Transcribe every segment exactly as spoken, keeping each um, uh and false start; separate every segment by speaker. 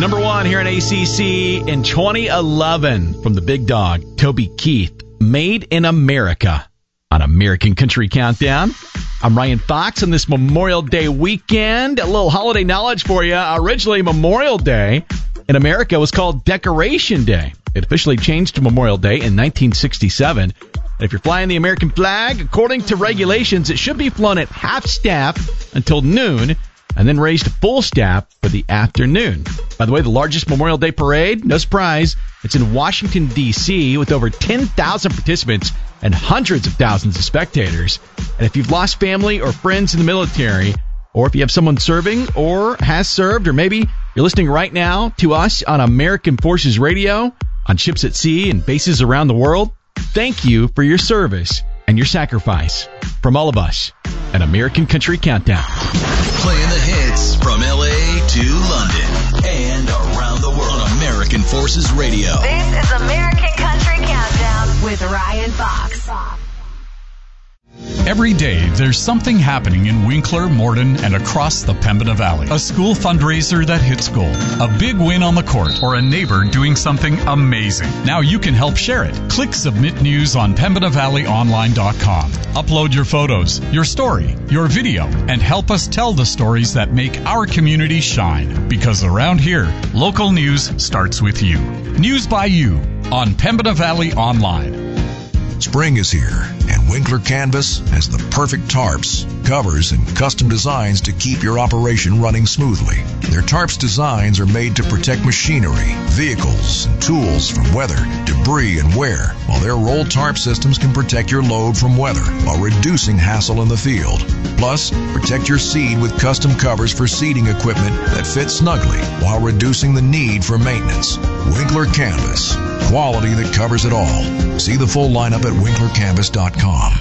Speaker 1: Number one here in A C C in twenty eleven from the big dog, Toby Keith, Made in America on American Country Countdown. I'm Ryan Fox on this Memorial Day weekend. A little holiday knowledge for you. Originally, Memorial Day in America was called Decoration Day. It officially changed to Memorial Day in nineteen sixty-seven. And if you're flying the American flag, according to regulations, it should be flown at half staff until noon, and then raised to full staff for the afternoon. By the way, the largest Memorial Day parade, no surprise, it's in Washington, D C, with over ten thousand participants and hundreds of thousands of spectators. And if you've lost family or friends in the military, or if you have someone serving or has served, or maybe you're listening right now to us on American Forces Radio, on ships at sea and bases around the world, thank you for your service and your sacrifice. From all of us at American Country Countdown.
Speaker 2: Playing the hits from L A to London and around the world on American Forces Radio.
Speaker 3: This is American Country Countdown with Ryan Fox.
Speaker 4: Every day, there's something happening in Winkler, Morden, and across the Pembina Valley. A school fundraiser that hits gold, a big win on the court, or a neighbor doing something amazing. Now you can help share it. Click Submit News on Pembina Valley Online dot com. Upload your photos, your story, your video, and help us tell the stories that make our community shine. Because around here, local news starts with you. News by you on Pembina Valley Online.
Speaker 5: Spring is here, and Winkler Canvas has the perfect tarps, covers, and custom designs to keep your operation running smoothly. Their tarps designs are made to protect machinery, vehicles, and tools from weather, debris, and wear, while their roll tarp systems can protect your load from weather while reducing hassle in the field. Plus, protect your seed with custom covers for seeding equipment that fit snugly while reducing the need for maintenance. Winkler Canvas. Quality that covers it all. See the full lineup at winkler canvas dot com.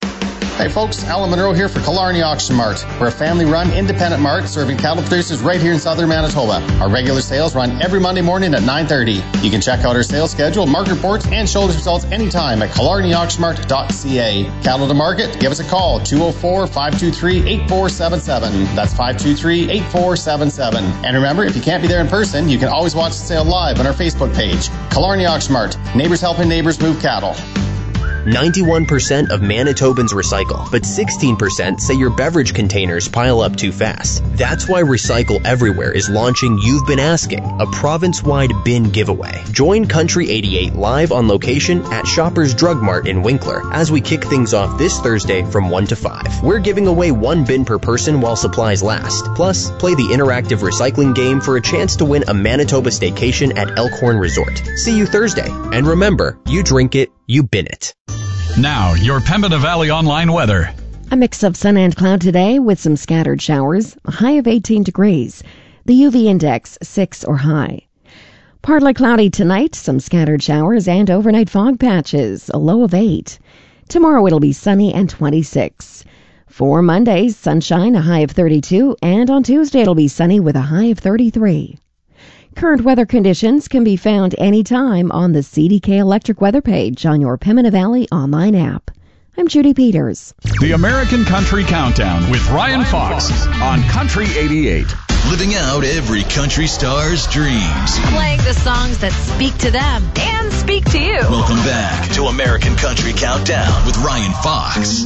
Speaker 6: Hey folks, Alan Monroe here for Killarney Auction Mart. We're a family-run independent mart serving cattle producers right here in southern Manitoba. Our regular sales run every Monday morning at nine thirty. You can check out our sales schedule, market reports, and show the results anytime at killarney auction mart dot c a. Cattle to market, give us a call, two oh four, five two three, eight four seven seven. That's five two three, eight four seven seven. And remember, if you can't be there in person, you can always watch the sale live on our Facebook page. Killarney Auction Mart, neighbors helping neighbors move cattle.
Speaker 7: ninety-one percent of Manitobans recycle, but sixteen percent say your beverage containers pile up too fast. That's why Recycle Everywhere is launching You've Been Asking, a province-wide bin giveaway. Join Country eighty-eight live on location at Shoppers Drug Mart in Winkler as we kick things off this Thursday from one to five. We're giving away one bin per person while supplies last. Plus, play the interactive recycling game for a chance to win a Manitoba staycation at Elkhorn Resort. See you Thursday. And remember, you drink it, you bin it.
Speaker 4: Now, your Pembina Valley Online weather.
Speaker 8: A mix of sun and cloud today with some scattered showers, a high of eighteen degrees. The U V index six or high. Partly cloudy tonight, some scattered showers and overnight fog patches, a low of eight. Tomorrow it'll be sunny and twenty-six. For Monday, sunshine, a high of thirty-two, and on Tuesday it'll be sunny with a high of thirty-three. Current weather conditions can be found anytime on the C D K Electric Weather page on your Pembina Valley online app. I'm Judy Peters.
Speaker 4: The American Country Countdown with Ryan Fox on Country eighty-eight.
Speaker 2: Living out every country star's dreams.
Speaker 3: Playing the songs that speak to them and speak to you.
Speaker 2: Welcome back to American Country Countdown with Ryan Fox.